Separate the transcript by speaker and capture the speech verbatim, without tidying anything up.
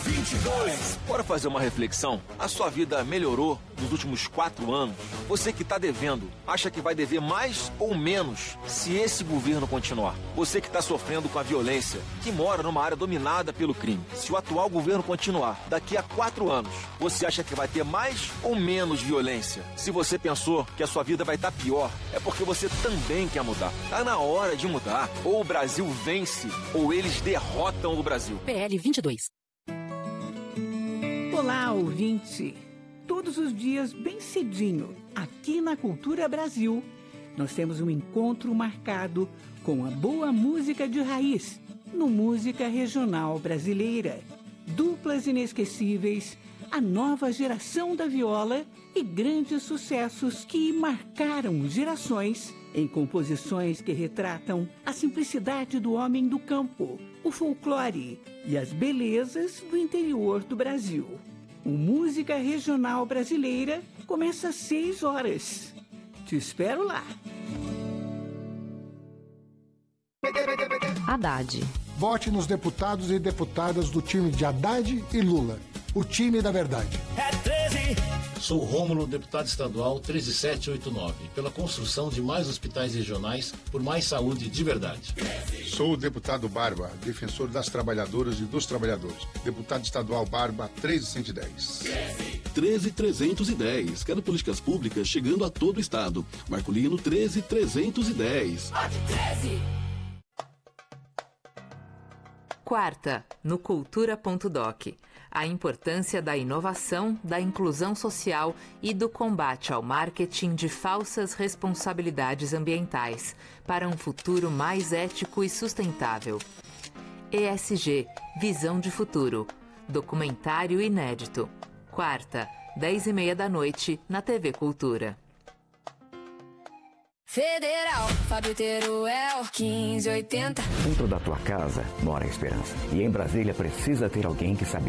Speaker 1: vinte e dois.
Speaker 2: Bora fazer uma reflexão? A sua vida melhorou nos últimos quatro anos? Você que está devendo, acha que vai dever mais ou menos se esse governo continuar? Você que está sofrendo com a violência, que mora numa área dominada pelo crime, se o atual governo continuar, daqui a quatro anos, você acha que vai ter mais ou menos violência? Se você pensou que a sua vida vai estar pior, é porque você também quer mudar. Tá na hora de mudar. Ou o Brasil vence, ou eles derrotam o Brasil.
Speaker 3: P L vinte e dois.
Speaker 4: Olá, ouvinte! Todos os dias, bem cedinho, aqui na Cultura Brasil, nós temos um encontro marcado com a boa música de raiz, no Música Regional Brasileira. Duplas inesquecíveis, a nova geração da viola e grandes sucessos que marcaram gerações em composições que retratam a simplicidade do homem do campo, o folclore e as belezas do interior do Brasil. O Música Regional Brasileira começa às seis horas. Te espero lá.
Speaker 3: Haddad.
Speaker 5: Vote nos deputados e deputadas do time de Haddad e Lula. O time da verdade.
Speaker 1: É treze.
Speaker 6: Sou Rômulo, deputado estadual treze sete oito nove, pela construção de mais hospitais regionais por mais saúde de verdade.
Speaker 7: Sou o deputado Barba, defensor das trabalhadoras e dos trabalhadores. Deputado estadual Barba treze cento e dez.
Speaker 8: treze trezentos e dez. Quero políticas públicas chegando a todo o estado. Marcolino treze trezentos e dez.
Speaker 1: treze.
Speaker 9: Quarta, no cultura ponto doc. A importância da inovação, da inclusão social e do combate ao marketing de falsas responsabilidades ambientais para um futuro mais ético e sustentável. E S G, Visão de Futuro. Documentário inédito. Quarta, dez e meia da noite, na T V Cultura.
Speaker 10: Federal, Fábio Teruel, quinze oitenta.
Speaker 11: Dentro da tua casa mora a esperança. E em Brasília precisa ter alguém que sabe